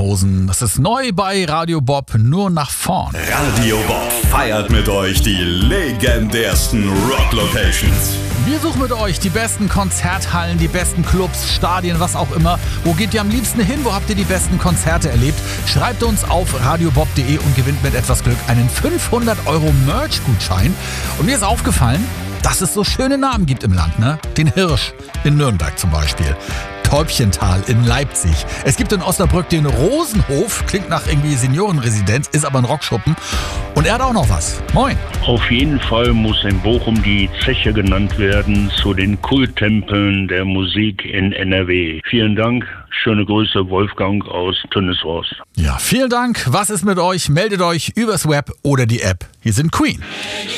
Hosen. Das ist neu bei Radio Bob, nur nach vorn. Radio Bob feiert mit euch die legendärsten Rock-Locations. Wir suchen mit euch die besten Konzerthallen, die besten Clubs, Stadien, was auch immer. Wo geht ihr am liebsten hin? Wo habt ihr die besten Konzerte erlebt? Schreibt uns auf radiobob.de und gewinnt mit etwas Glück einen 500 € Merch-Gutschein. Und mir ist aufgefallen, dass es so schöne Namen gibt im Land, ne? Den Hirsch in Nürnberg zum Beispiel. Täubchental in Leipzig. Es gibt in Osnabrück den Rosenhof, klingt nach irgendwie Seniorenresidenz, ist aber ein Rockschuppen. Und er hat auch noch was. Moin. Auf jeden Fall muss in Bochum die Zeche genannt werden zu den Kulttempeln der Musik in NRW. Vielen Dank. Schöne Grüße, Wolfgang aus Tönnieshorst. Ja, vielen Dank. Was ist mit euch? Meldet euch übers Web oder die App. Hier sind Queen.